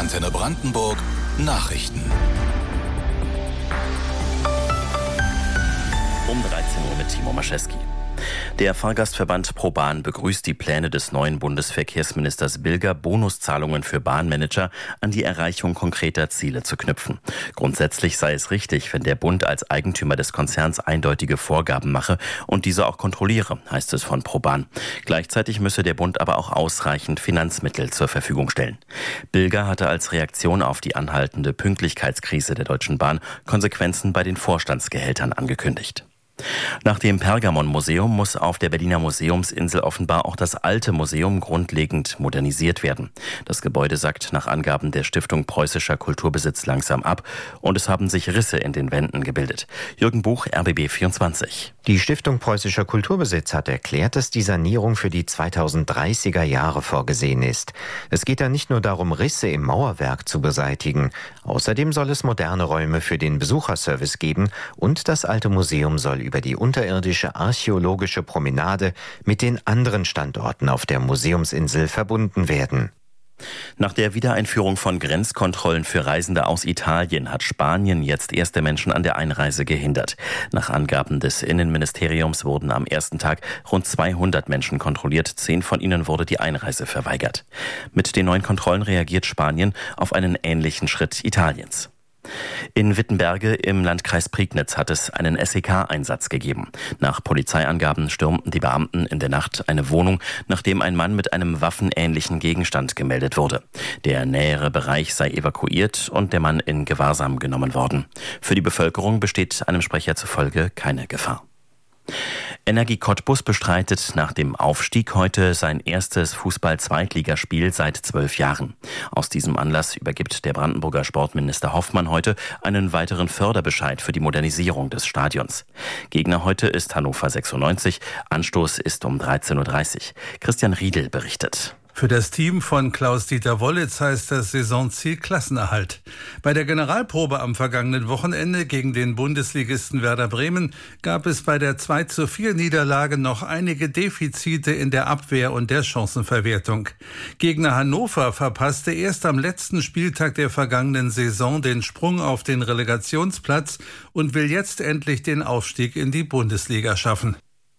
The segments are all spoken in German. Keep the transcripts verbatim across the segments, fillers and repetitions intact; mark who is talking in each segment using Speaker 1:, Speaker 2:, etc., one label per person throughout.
Speaker 1: Antenne Brandenburg Nachrichten.
Speaker 2: Um dreizehn Uhr mit Timo Maschewski. Der Fahrgastverband ProBahn begrüßt die Pläne des neuen Bundesverkehrsministers Bilger, Bonuszahlungen für Bahnmanager an die Erreichung konkreter Ziele zu knüpfen. Grundsätzlich sei es richtig, wenn der Bund als Eigentümer des Konzerns eindeutige Vorgaben mache und diese auch kontrolliere, heißt es von ProBahn. Gleichzeitig müsse der Bund aber auch ausreichend Finanzmittel zur Verfügung stellen. Bilger hatte als Reaktion auf die anhaltende Pünktlichkeitskrise der Deutschen Bahn Konsequenzen bei den Vorstandsgehältern angekündigt. Nach dem Pergamon-Museum muss auf der Berliner Museumsinsel offenbar auch das alte Museum grundlegend modernisiert werden. Das Gebäude sackt nach Angaben der Stiftung Preußischer Kulturbesitz langsam ab und es haben sich Risse in den Wänden gebildet. Jürgen Buch, R B B vierundzwanzig.
Speaker 3: Die Stiftung Preußischer Kulturbesitz hat erklärt, dass die Sanierung für die zweitausenddreißiger Jahre vorgesehen ist. Es geht da nicht nur darum, Risse im Mauerwerk zu beseitigen. Außerdem soll es moderne Räume für den Besucherservice geben und das alte Museum soll über die unterirdische archäologische Promenade mit den anderen Standorten auf der Museumsinsel verbunden werden.
Speaker 2: Nach der Wiedereinführung von Grenzkontrollen für Reisende aus Italien hat Spanien jetzt erste Menschen an der Einreise gehindert. Nach Angaben des Innenministeriums wurden am ersten Tag rund zweihundert Menschen kontrolliert. Zehn von ihnen wurde die Einreise verweigert. Mit den neuen Kontrollen reagiert Spanien auf einen ähnlichen Schritt Italiens. In Wittenberge im Landkreis Prignitz hat es einen S E K-Einsatz gegeben. Nach Polizeiangaben stürmten die Beamten in der Nacht eine Wohnung, nachdem ein Mann mit einem waffenähnlichen Gegenstand gemeldet wurde. Der nähere Bereich sei evakuiert und der Mann in Gewahrsam genommen worden. Für die Bevölkerung besteht einem Sprecher zufolge keine Gefahr. Energie Cottbus bestreitet nach dem Aufstieg heute sein erstes Fußball-Zweitligaspiel seit zwölf Jahren. Aus diesem Anlass übergibt der Brandenburger Sportminister Hoffmann heute einen weiteren Förderbescheid für die Modernisierung des Stadions. Gegner heute ist Hannover sechsundneunzig, Anstoß ist um dreizehn Uhr dreißig. Christian Riedel berichtet.
Speaker 4: Für das Team von Klaus-Dieter Wollitz heißt das Saisonziel Klassenerhalt. Bei der Generalprobe am vergangenen Wochenende gegen den Bundesligisten Werder Bremen gab es bei der zwei zu vier Niederlage noch einige Defizite in der Abwehr und der Chancenverwertung. Gegner Hannover verpasste erst am letzten Spieltag der vergangenen Saison den Sprung auf den Relegationsplatz und will jetzt endlich den Aufstieg in die Bundesliga schaffen.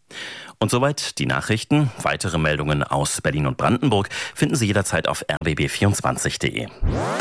Speaker 2: Und soweit die Nachrichten. Weitere Meldungen aus Berlin und Brandenburg finden Sie jederzeit auf r b b vierundzwanzig punkt de.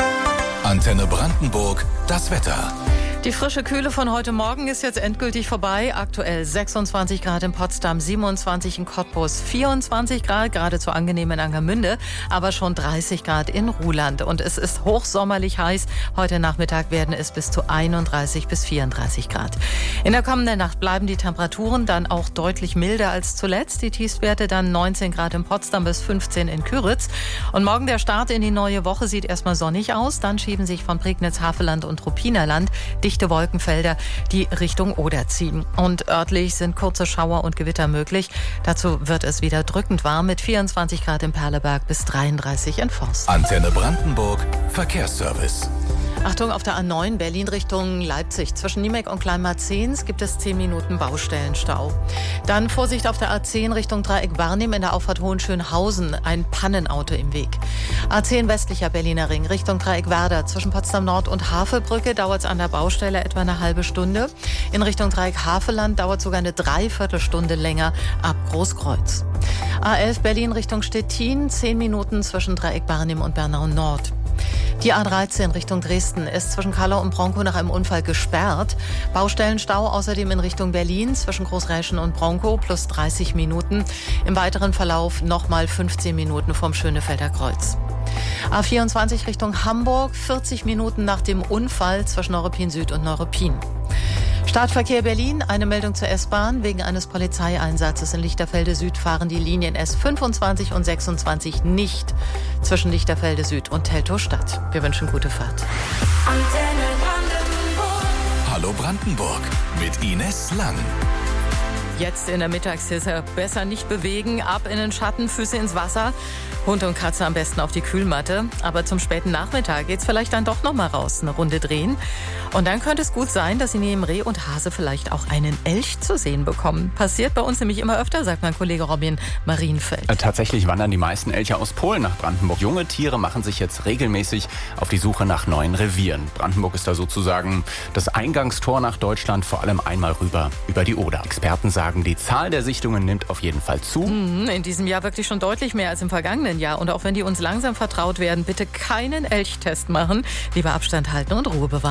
Speaker 1: Antenne Brandenburg, das Wetter.
Speaker 5: Die frische Kühle von heute Morgen ist jetzt endgültig vorbei. Aktuell sechsundzwanzig Grad in Potsdam, siebenundzwanzig in Cottbus, vierundzwanzig Grad, geradezu angenehm in Angermünde, aber schon dreißig Grad in Ruhland. Und es ist hochsommerlich heiß. Heute Nachmittag werden es bis zu einunddreißig bis vierunddreißig Grad. In der kommenden Nacht bleiben die Temperaturen dann auch deutlich milder als zuletzt. Die Tiefstwerte dann neunzehn Grad in Potsdam bis fünfzehn in Kyritz. Und morgen der Start in die neue Woche sieht erstmal sonnig aus. Dann schieben sich von Prignitz, Havelland und Ruppinerland dichte Wolkenfelder, die Richtung Oder ziehen. Und örtlich sind kurze Schauer und Gewitter möglich. Dazu wird es wieder drückend warm mit vierundzwanzig Grad im Perleberg bis dreiunddreißig in Forst.
Speaker 1: Antenne Brandenburg, Verkehrsservice.
Speaker 5: Achtung, auf der A neun Berlin Richtung Leipzig. Zwischen Niemek und Kleinmarzens gibt es zehn Minuten Baustellenstau. Dann Vorsicht auf der A zehn Richtung Dreieck Barnim in der Auffahrt Hohenschönhausen. Ein Pannenauto im Weg. A zehn westlicher Berliner Ring Richtung Dreieck Werder. Zwischen Potsdam Nord und Havelbrücke dauert es an der Baustelle etwa eine halbe Stunde. In Richtung Dreieck Havelland dauert sogar eine Dreiviertelstunde länger ab Großkreuz. A elf Berlin Richtung Stettin. zehn Minuten zwischen Dreieck Barnim und Bernau Nord. Die A dreizehn Richtung Dresden ist zwischen Kallau und Bronkow nach einem Unfall gesperrt. Baustellenstau außerdem in Richtung Berlin zwischen Großräschen und Bronkow plus dreißig Minuten. Im weiteren Verlauf nochmal fünfzehn Minuten vom Schönefelder Kreuz. A vierundzwanzig Richtung Hamburg, vierzig Minuten nach dem Unfall zwischen Neuruppin Süd und Neuruppin. Stadtverkehr Berlin, eine Meldung zur S-Bahn. Wegen eines Polizeieinsatzes in Lichterfelde Süd fahren die Linien S fünfundzwanzig und sechsundzwanzig nicht zwischen Lichterfelde Süd und Teltow-Stadt. Wir wünschen gute Fahrt.
Speaker 1: Antenne Brandenburg. Hallo Brandenburg mit Ines Lang.
Speaker 5: Jetzt in der Mittagshitze besser nicht bewegen, ab in den Schatten, Füße ins Wasser. Hund und Katze am besten auf die Kühlmatte. Aber zum späten Nachmittag geht's vielleicht dann doch noch mal raus, eine Runde drehen. Und dann könnte es gut sein, dass Sie neben Reh und Hase vielleicht auch einen Elch zu sehen bekommen. Passiert bei uns nämlich immer öfter, sagt mein Kollege Robin Marienfeld.
Speaker 6: Tatsächlich wandern die meisten Elche aus Polen nach Brandenburg. Junge Tiere machen sich jetzt regelmäßig auf die Suche nach neuen Revieren. Brandenburg ist da sozusagen das Eingangstor nach Deutschland, vor allem einmal rüber über die Oder. Experten sagen, die Zahl der Sichtungen nimmt auf jeden Fall zu.
Speaker 5: In diesem Jahr wirklich schon deutlich mehr als im vergangenen Jahr. Und auch wenn die uns langsam vertraut werden, bitte keinen Elchtest machen. Lieber Abstand halten und Ruhe bewahren.